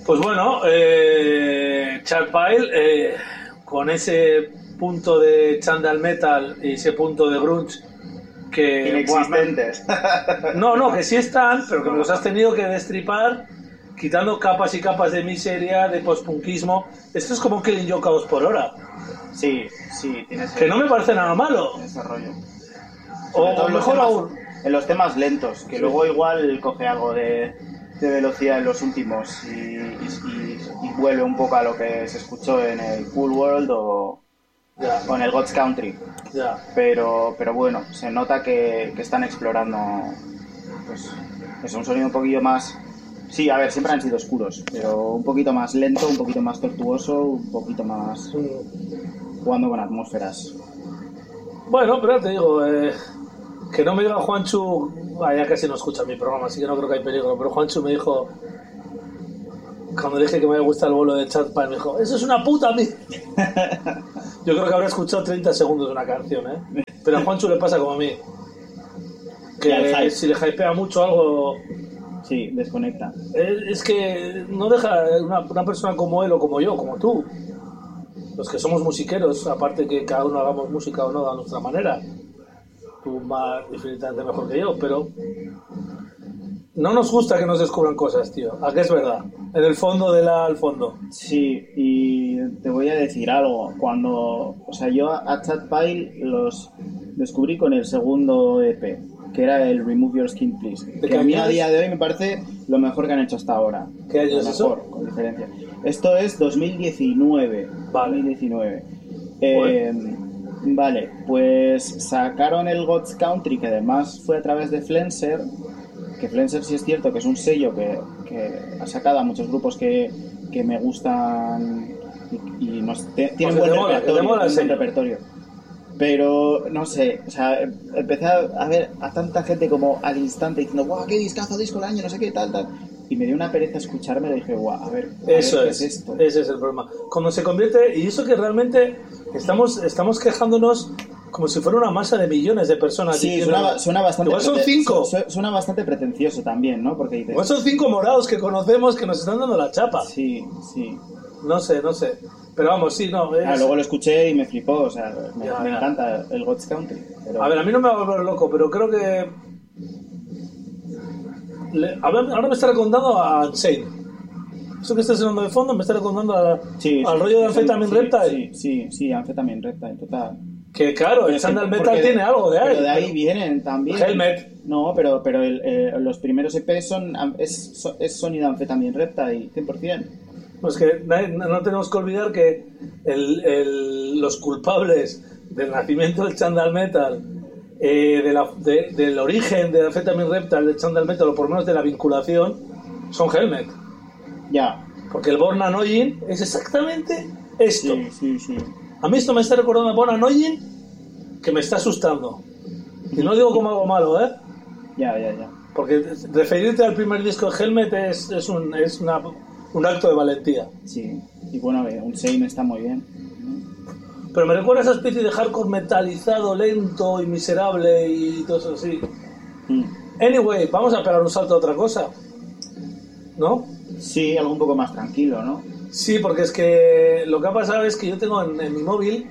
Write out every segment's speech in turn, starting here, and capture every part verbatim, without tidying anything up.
Pues bueno, eh, Chad Pile, eh, con ese punto de chandal metal y ese punto de grunge que... Inexistentes. Bueno, no, no, que sí están, pero que me los has tenido que destripar quitando capas y capas de miseria, de postpunkismo. Esto es como Killing Joke a dos por hora. Sí, sí, tiene ese, que no me parece nada malo. Tiene ese rollo. O, o mejor temas, aún. En los temas lentos, que sí. Luego igual coge algo de, de velocidad en los últimos y, y, y, y vuelve un poco a lo que se escuchó en el Cool World o, ya. o en el God's Country. Ya. Pero, pero bueno, se nota que, que están explorando pues, es un sonido un poquillo más... Sí, a ver, siempre han sido oscuros, pero un poquito más lento, un poquito más tortuoso, un poquito más jugando con atmósferas. Bueno, pero te digo, eh, que no me diga Juanchu, ah, ya casi no escucha mi programa, así que no creo que hay peligro, pero Juanchu me dijo, cuando le dije que me gusta el bolo de Chad Pile, me dijo, eso es una puta mierda. Yo creo que habrá escuchado treinta segundos de una canción, ¿eh? Pero a Juanchu le pasa como a mí, que si le hypea mucho algo... Sí, desconecta. Es que no deja una, una persona como él o como yo, como tú, los que somos musiqueros, aparte que cada uno hagamos música o no a nuestra manera, tú más infinitamente mejor que yo, pero no nos gusta que nos descubran cosas, tío. ¿A qué es verdad? En el fondo de la al fondo. Sí, y te voy a decir algo. Cuando, o sea, yo a Chad Pile los descubrí con el segundo E P, que era el Remove Your Skin Please, que a mí a día de hoy me parece lo mejor que han hecho hasta ahora. ¿Qué año es eso? Con diferencia. Esto es dos mil diecinueve. Vale. dos mil diecinueve. Eh, vale, pues sacaron el God's Country, que además fue a través de Flenser, que Flenser sí es cierto que es un sello que, que ha sacado a muchos grupos que, que me gustan y, y nos te, tienen buen mola, repertorio, mola buen repertorio. Pero, no sé, o sea, empecé a ver a tanta gente como al instante diciendo, guau, qué discazo, disco del año, no sé qué, tal, tal. Y me dio una pereza escucharme y dije, guau, a ver, a eso ver, es, ¿qué es esto? Ese es el problema. Cuando se convierte, y eso que realmente estamos, estamos quejándonos como si fuera una masa de millones de personas. Sí, suena, suena bastante... Igual son cinco. Su, suena bastante pretencioso también, ¿no? Porque dices... Igual son cinco morados que conocemos que nos están dando la chapa. Sí, sí. No sé, no sé. Pero vamos, sí, no. Es... Ah, luego lo escuché y me flipó, o sea, me, ya, me ya. encanta el God's Country. Pero... A ver, a mí no me va a volver loco, pero creo que... Le... Ahora me está recordando a Insane. Eso que está sonando de fondo me está recordando a... sí, al sí, rollo de sí, Amphetamine sí, Reptile. Sí, sí, sí, Amphetamine Reptile, total. Que claro, el Sandal Metal tiene algo de ahí. Pero de ahí vienen también. Helmet. No, pero, pero el, eh, los primeros E P son es, es sonido Amphetamine Reptile, cien por ciento. Pues que no tenemos que olvidar que el, el, los culpables del nacimiento del Chandal Metal, eh, de la, de, del origen de Amphetamine Reptile, del Chandal Metal, o por lo menos de la vinculación, son Helmet. Ya. Porque el Born Annoying es exactamente esto. Sí, sí, sí. A mí esto me está recordando a Born Annoying, que me está asustando. Y no digo como algo malo, ¿eh? Ya, ya, ya. Porque referirte al primer disco de Helmet es, es, un, es una, un acto de valentía. Sí, y bueno, un Shane está muy bien. Pero me recuerda a esa especie de hardcore metalizado, lento y miserable y todo eso así. Mm. Anyway, vamos a pegar un salto a otra cosa, ¿no? Sí, algo un poco más tranquilo, ¿no? Sí, porque es que lo que ha pasado es que yo tengo en, en mi móvil,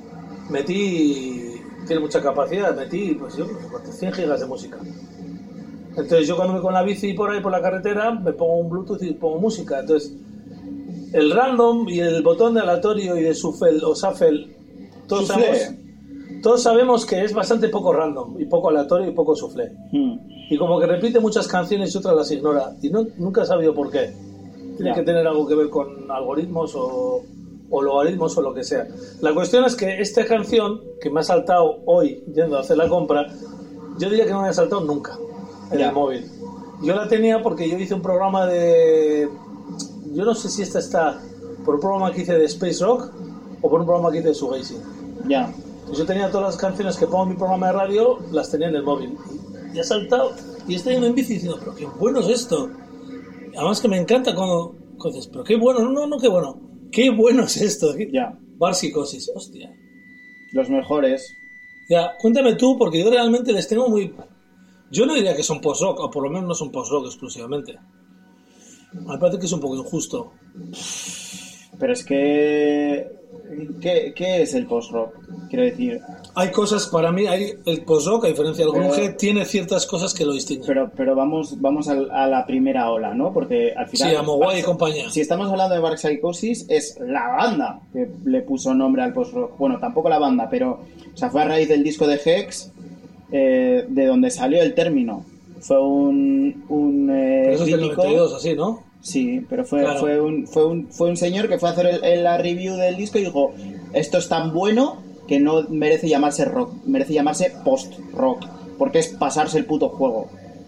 metí, tiene mucha capacidad, metí, pues yo, cien gigas de música. Entonces yo cuando voy con la bici por ahí por la carretera, me pongo un Bluetooth y pongo música. Entonces, el random y el botón de aleatorio y de shuffle o shuffle, todos sabemos, todos sabemos que es bastante poco random y poco aleatorio y poco shuffle. Mm. Y como que repite muchas canciones y otras las ignora. Y no, nunca he sabido por qué. Tiene Ya. que tener algo que ver con algoritmos o, o logaritmos o lo que sea. La cuestión es que esta canción, que me ha saltado hoy yendo a hacer la compra, yo diría que no me ha saltado nunca en Ya. el móvil. Yo la tenía porque yo hice un programa de... Yo no sé si esta está por un programa que hice de Space Rock o por un programa que hice de Shoegazing. Ya. Entonces yo tenía todas las canciones que pongo en mi programa de radio, las tenía en el móvil. Y ha saltado y estoy yendo en bici diciendo, pero qué bueno es esto. Además que me encanta cuando, cuando dices, pero qué bueno, no, no, no, qué bueno. Qué bueno es esto. Ya. Bar Psicosis, hostia. Los mejores. Ya, cuéntame tú, porque yo realmente les tengo muy... Yo no diría que son post-rock, o por lo menos no son post-rock exclusivamente. Me parece que es un poco injusto. Pero es que... ¿Qué, qué es el post-rock? Quiero decir... Hay cosas, para mí, hay el post-rock, a diferencia del Pero- grunge, tiene ciertas cosas que lo distinguen. Pero, pero vamos, vamos al- a, la primera ola, ¿no? Porque al final... Sí, a Mogwai y compañía. Si estamos hablando de Dark Psychosis, es la banda que le puso nombre al post-rock. Bueno, tampoco la banda, pero... O sea, fue a raíz del disco de Hex, eh, de donde salió el término. Fue un... un eh, Pero eso es del crítico- noventa y dos, así, ¿no? Sí, pero fue, Claro. fue, un, fue, un, fue un señor que fue a hacer el- el- la review del disco y dijo, esto es tan bueno que no merece llamarse rock, merece llamarse post-rock, porque es pasarse el puto juego.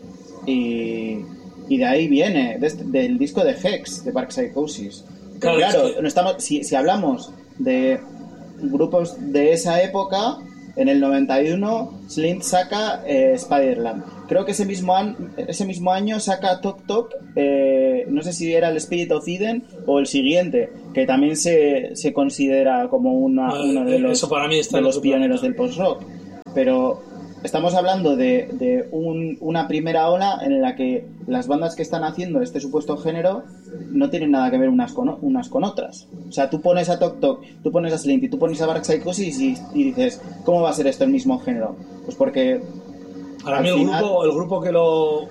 Y, y de ahí viene, de este- del disco de Hex, de Dark Psychosis. Pero Claro, claro, es que- no estamos, si, si hablamos de grupos de esa época, en el noventa y uno Slint saca eh, Spiderland. Creo que ese mismo, an- ese mismo año saca Tok Tok, eh, no sé si era el Spirit of Eden o el siguiente, que también se, se considera como una, Ah, uno de eh, los, eso para mí está de en los otro pioneros planeta. del post-rock. Pero estamos hablando de, de un- una primera ola en la que las bandas que están haciendo este supuesto género no tienen nada que ver unas con, o- unas con otras. O sea, tú pones a Tok Tok, tú pones a Slint y tú pones a Dark Psychosis y, y dices, ¿cómo va a ser esto el mismo género? Pues porque... Para al mí el final- grupo, el grupo que lo...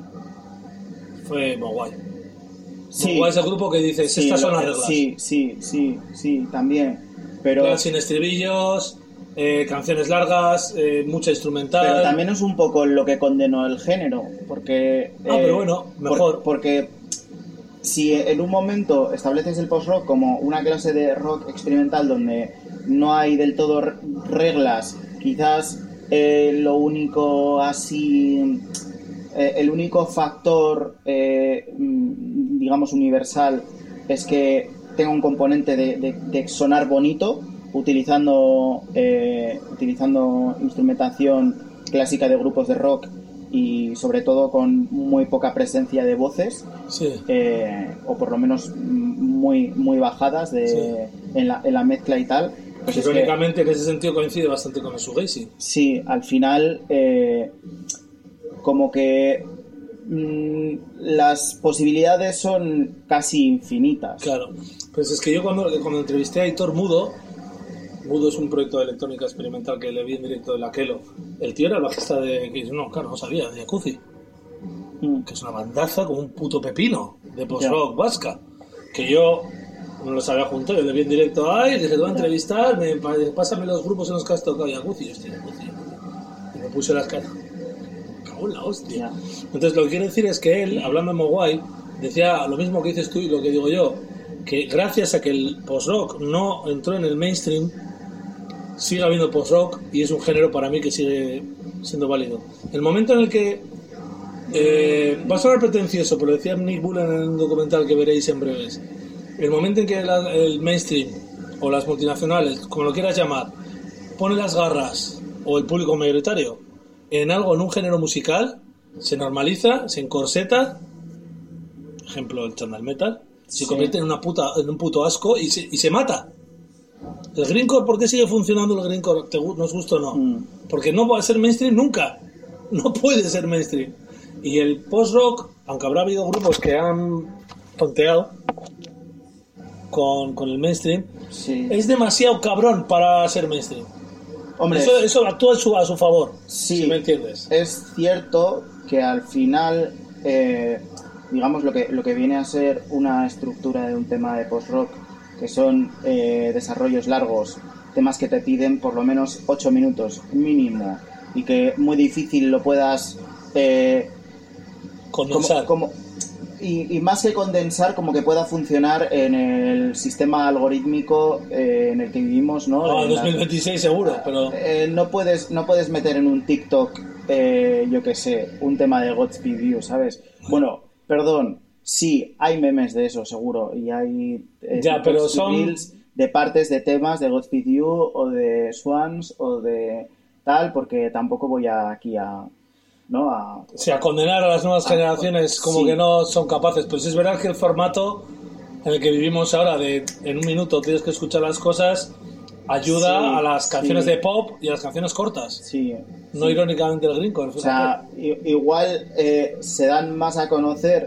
fue Mogwai. Sí, Mogwai es el grupo que dices, sí, estas son lo- las reglas. Sí, sí, sí, sí, también. Pero... Plan sin estribillos, eh, canciones largas, eh, mucha instrumental. Pero también es un poco lo que condenó el género, porque... Ah, pero bueno, por- mejor. porque si en un momento estableces el post-rock como una clase de rock experimental donde no hay del todo r- reglas, quizás eh, lo único así... eh, el único factor, eh, mm, digamos, universal es que tenga un componente de, de- de sonar bonito, utilizando eh, utilizando instrumentación clásica de grupos de rock y sobre todo con muy poca presencia de voces, Sí. eh, o por lo menos mm, muy muy bajadas de, Sí. en, la, en la mezcla y tal. Pues es que, Irónicamente, en ese sentido coincide bastante con el shoegazing. sí, al final eh, como que mm, las posibilidades son casi infinitas. Claro. Pues es que yo cuando, cuando entrevisté a Aitor Mudo, Mudo es un proyecto de electrónica experimental que le vi en directo de la Kelo. El tío era el bajista de... que no, claro, no sabía, de Jacuzzi. Mm. Que es una bandaza como un puto pepino de post-rock vasca. Que yo no los había juntado, yo le vi en directo, ay, dije, te voy a entrevistar, me, pásame los grupos en los que has tocado. Y Jacuzzi, yo estoy Jacuzzi. Y me puse las caras. Me cago en la hostia. Ya. Entonces lo que quiero decir es que él, hablando de Mogwai, decía lo mismo que dices tú y lo que digo yo, que gracias a que el post-rock no entró en el mainstream, sigue habiendo post-rock y es un género para mí que sigue siendo válido. El momento en el que eh, va a sonar pretencioso, pero decía Nick Bullen en un documental que veréis en breves, el momento en que la- el mainstream o las multinacionales, como lo quieras llamar, pone las garras, o el público mayoritario, en algo, en un género musical, se normaliza, se encorseta, ejemplo el chandal metal, se Sí. convierte en una puta, en un puto asco y se, y se mata. El greencore, ¿por qué sigue funcionando el greencore? ¿Te gu- ¿Nos gusta o no? Mm. Porque no va a ser mainstream nunca. No puede ser mainstream. Y el post-rock, aunque habrá habido grupos que han tonteado con, con el mainstream, Sí. es demasiado cabrón para ser mainstream. Hombre, Eso, eso actúa a su, a su favor, sí, si me entiendes. es cierto que al final, eh, digamos, lo que, lo que viene a ser una estructura de un tema de post-rock, que son eh, desarrollos largos, temas que te piden por lo menos ocho minutos mínimo, y que muy difícil lo puedas... Eh, Condensar. como, como- y, y más que condensar, como que pueda funcionar en el sistema algorítmico eh, en el que vivimos, ¿no? Ah, En la- dos mil veintiséis seguro, pero... Eh, no puedes no puedes meter en un TikTok, eh, yo que sé, un tema de Godspeed You, ¿sabes? Bueno, perdón, sí, hay memes de eso, seguro, y hay eh, Ya, TikToks pero y son- reels de partes de temas de Godspeed You o de Swans o de tal, porque tampoco voy a, aquí a... ¿no? A, O sea, condenar a las nuevas Ah, generaciones como sí. que no son capaces. Pues es verdad que el formato en el que vivimos ahora, de en un minuto tienes que escuchar las cosas, ayuda Sí, a las canciones sí. de pop y a las canciones cortas. sí, No sí. irónicamente el greencore. O sea, i- igual eh, se dan más a conocer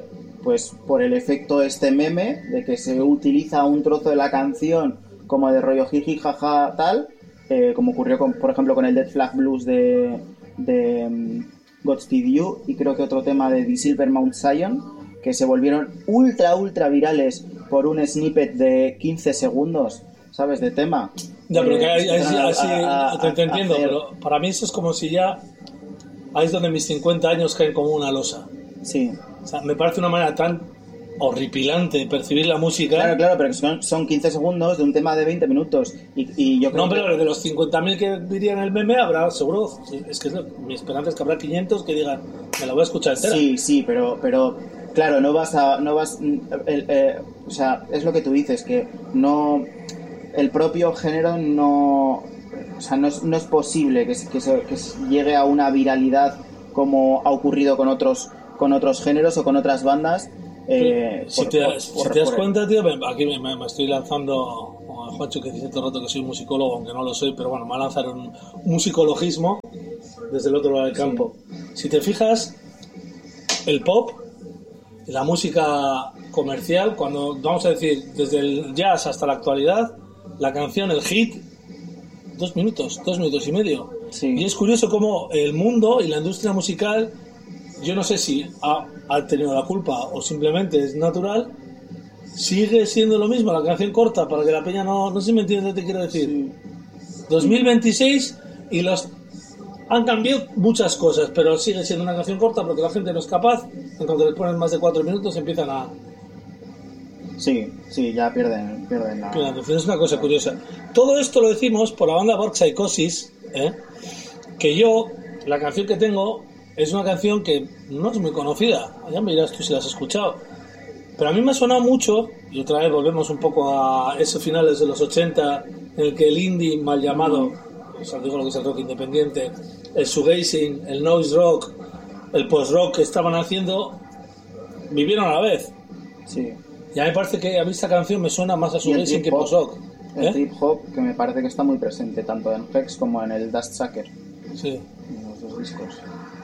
pues por el efecto este meme de que se utiliza un trozo de la canción como de rollo jiji jaja tal, eh, como ocurrió con, por ejemplo con el Dead Flag Blues de, de um, Godspeed You, y creo que otro tema de The Silver Mount Zion, que se volvieron ultra ultra virales por un snippet de quince segundos, ¿sabes? De tema. Ya, pero que ahí, eh, ahí sí, ahí sí, a- a- te, te a entiendo, hacer- pero para mí eso es como si ya... Ahí es donde mis cincuenta años caen como una losa. Sí. O sea, me parece una manera tan horripilante de percibir la música. Claro, claro, pero que son, son quince segundos de un tema de veinte minutos. Y, y yo creo No, pero que... de los cincuenta mil que dirían el meme, habrá seguro... Es que es lo- mi esperanza es que habrá quinientos que digan, me la voy a escuchar entera. Sí, sí, pero, pero claro, no vas a... No vas, el, eh, o sea, es lo que tú dices, que no... El propio género no... O sea, no es, no es posible que, se- que, se- que se llegue a una viralidad como ha ocurrido con otros, con otros géneros o con otras bandas. Eh, si por- te, por- si por- te das por- cuenta, tío, me- aquí me, me- me estoy lanzando a Juancho, que dice todo el rato que soy musicólogo, aunque no lo soy, pero bueno, me va a lanzar un, un musicologismo desde el otro lado del campo. Si te fijas, el pop, la música comercial, cuando vamos a decir desde el jazz hasta la actualidad, la canción, el hit, dos minutos, dos minutos y medio. Sí. Y es curioso cómo el mundo y la industria musical, yo no sé si ha, ha tenido la culpa o simplemente es natural, sigue siendo lo mismo, la canción corta, para que la peña no... No sé si me entiendes lo que te quiero decir. dos mil veintiséis y los... Han cambiado muchas cosas, pero sigue siendo una canción corta porque la gente no es capaz, en cuanto le ponen más de cuatro minutos empiezan a... Sí, sí, ya pierden, pierden la... Mira, entonces es una cosa curiosa. Todo esto lo decimos por la banda Borg Psychosis, ¿eh? Que yo, la canción que tengo, es una canción que no es muy conocida. Ya me dirás tú si la has escuchado. Pero a mí me ha sonado mucho, y otra vez volvemos un poco a esos finales de los ochenta, en el que el indie mal llamado, o sea, digo lo que es el rock independiente, el shoegazing, el noise rock, el post-rock que estaban haciendo, vivieron a la vez. Sí. Y a mí me parece que a mí esta canción me suena más a Y el shoegazing trip que hop. post-rock. El ¿Eh? trip hop, que me parece que está muy presente tanto en Hex como en el Dust Sucker, Sí. en los dos discos.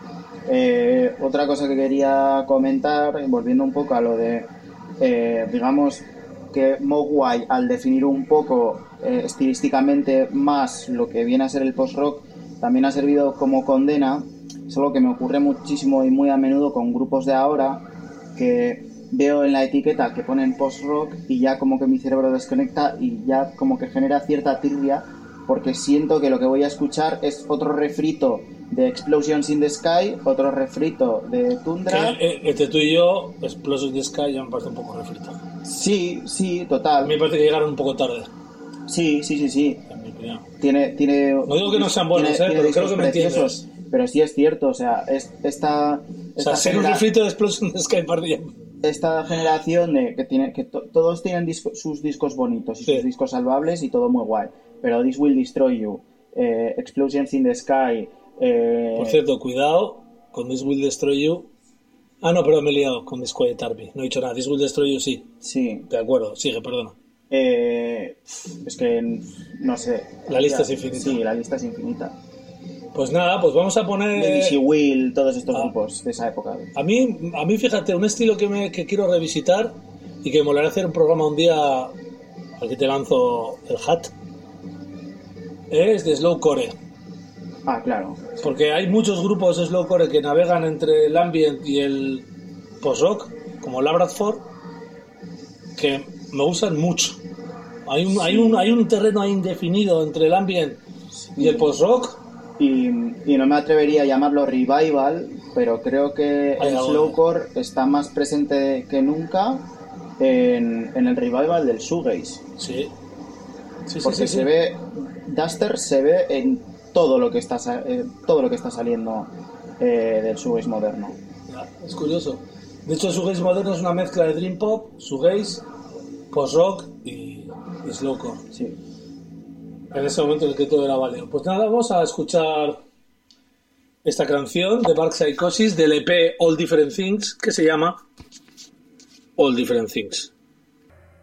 Eh, otra cosa que quería comentar, volviendo un poco a lo de, eh, digamos, que Mogwai, al definir un poco eh, estilísticamente más lo que viene a ser el post-rock, también ha servido como condena. Es algo que me ocurre muchísimo y muy a menudo con grupos de ahora, que veo en la etiqueta que ponen post-rock y ya como que mi cerebro desconecta y ya como que genera cierta tirria, porque siento que lo que voy a escuchar es otro refrito de Explosions in the Sky, otro refrito de Tundra. Que, eh, entre tú y yo, Explosions in the Sky ya me parece un poco refrito. Sí, sí, A total. mí me parece que llegaron un poco tarde, Sí, sí, sí, sí. en mi opinión. Tiene, tiene, No digo que no sean buenos, tiene- eh, tiene pero creo discos que me preciosos, pero sí es cierto, o sea, es, esta, O esta, sea, ser un genera- refrito de Explosions in the Sky parece esta generación de que tiene que to- todos tienen disco- sus discos bonitos y Sí. sus discos salvables y todo muy guay, pero This Will Destroy You, eh, Explosions in the Sky, eh, Por cierto, cuidado con This Will Destroy You. Ah, no, perdón, me he liado con Disquiet Army. No he dicho nada. This Will Destroy You, sí. sí, De acuerdo, sigue, perdona. eh, es que no sé. La lista Ya, es infinita. Sí, la lista es infinita. Pues nada, pues vamos a poner... Baby She Will, todos estos ah. grupos de esa época. A mí, a mí, fíjate, un estilo que, me, que quiero revisitar y que me molaría hacer un programa un día al que te lanzo el hat es de slowcore. Ah, claro. Porque hay muchos grupos de slowcore que navegan entre el ambient y el post-rock, como Labradford, que me gustan mucho. Hay un, hay un, hay un terreno ahí indefinido entre el ambient y el post-rock. Y, y no me atrevería a llamarlo revival, pero creo que Ay, el ahora. slowcore está más presente que nunca en, en el revival del shoegaze. Sí. Sí, sí, Porque sí, se sí. ve, Duster se ve en todo lo que está, sa- eh, todo lo que está saliendo eh, del shoegaze moderno. Ya, es curioso. De hecho, el shoegaze moderno es una mezcla de dream pop, shoegaze, post-rock y, y slowcore. Sí. En ese momento en el que todo era válido. Pues nada, vamos a escuchar esta canción de Bark Psychosis del E P All Different Things, que se llama All Different Things.